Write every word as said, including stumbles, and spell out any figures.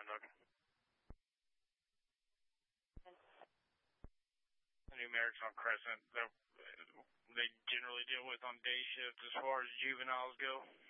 talking? The new Marathon Crescent that they generally deal with on day shift as far as juveniles go.